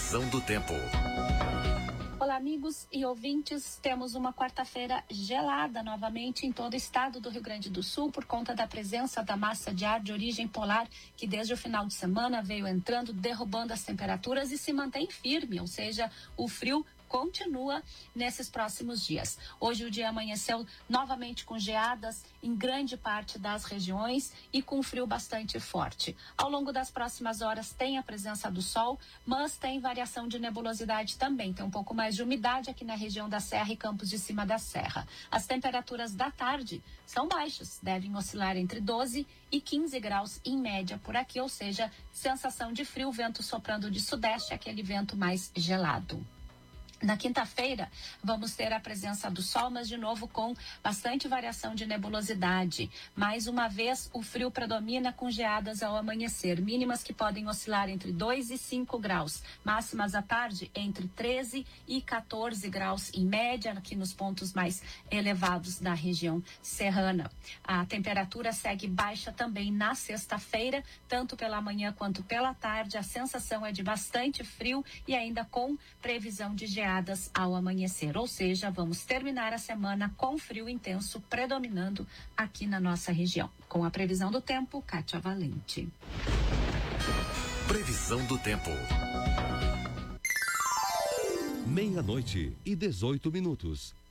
Previsão do tempo. Olá, amigos e ouvintes. Temos uma quarta-feira gelada novamente em todo o estado do Rio Grande do Sul por conta da presença da massa de ar de origem polar que desde o final de semana veio entrando, derrubando as temperaturas e se mantém firme, ou seja, o frio continua nesses próximos dias. Hoje o dia amanheceu novamente com geadas em grande parte das regiões e com frio bastante forte. Ao longo das próximas horas tem a presença do sol, mas tem variação de nebulosidade também. Tem um pouco mais de umidade aqui na região da Serra e Campos de Cima da Serra. As temperaturas da tarde são baixas, devem oscilar entre 12 e 15 graus em média por aqui, ou seja, sensação de frio, vento soprando de sudeste, aquele vento mais gelado. Na quinta-feira, vamos ter a presença do sol, mas de novo com bastante variação de nebulosidade. Mais uma vez, o frio predomina com geadas ao amanhecer, mínimas que podem oscilar entre 2 e 5 graus, máximas à tarde entre 13 e 14 graus em média, aqui nos pontos mais elevados da região serrana. A temperatura segue baixa também na sexta-feira, tanto pela manhã quanto pela tarde. A sensação é de bastante frio e ainda com previsão de geadas ao amanhecer, ou seja, vamos terminar a semana com frio intenso predominando aqui na nossa região. Com a previsão do tempo, Kátia Valente. Previsão do tempo. 12:18.